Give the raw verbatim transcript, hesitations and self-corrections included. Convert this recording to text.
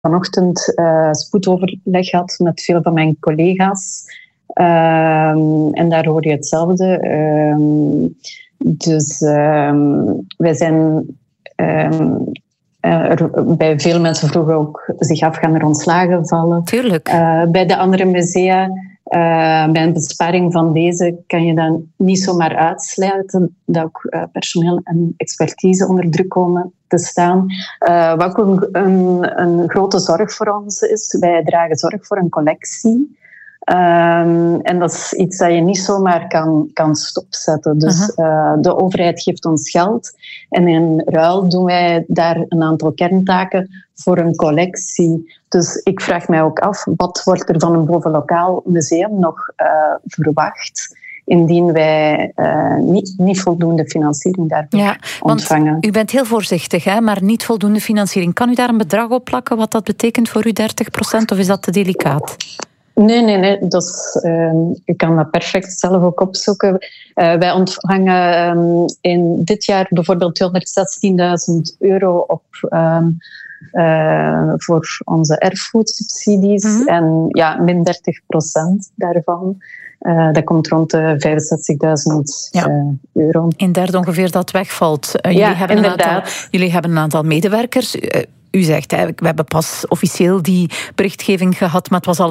vanochtend uh, spoedoverleg gehad met veel van mijn collega's. Um, en daar hoor je hetzelfde. Um, dus um, wij zijn... Um, er, bij veel mensen vroegen ook zich af, gaan er ontslagen vallen? Tuurlijk. Uh, bij de andere musea... Uh, bij een besparing van deze kan je dan niet zomaar uitsluiten dat ook uh, personeel en expertise onder druk komen te staan. Uh, wat ook een, een, een grote zorg voor ons is, wij dragen zorg voor een collectie. Um, en dat is iets dat je niet zomaar kan, kan stopzetten. Dus uh, de overheid geeft ons geld en in ruil doen wij daar een aantal kerntaken voor een collectie. Dus ik vraag mij ook af, wat wordt er van een bovenlokaal museum nog uh, verwacht indien wij uh, niet, niet voldoende financiering daarvoor ja, ontvangen? U bent heel voorzichtig, hè, maar niet voldoende financiering. Kan u daar een bedrag op plakken wat dat betekent voor u, dertig procent, of is dat te delicaat? Nee, nee, nee. Dat is, uh, je kan dat perfect zelf ook opzoeken. Uh, wij ontvangen um, in dit jaar bijvoorbeeld tweehonderdzestienduizend euro op, um, uh, voor onze erfgoedsubsidies. Mm-hmm. En ja, min dertig procent daarvan. Uh, dat komt rond de vijfenzestigduizend ja. uh, euro. Een derde ongeveer dat wegvalt. Uh, ja, jullie, hebben inderdaad. Een aantal, jullie hebben een aantal medewerkers. Uh, U zegt, hè, we hebben pas officieel die berichtgeving gehad, maar het was al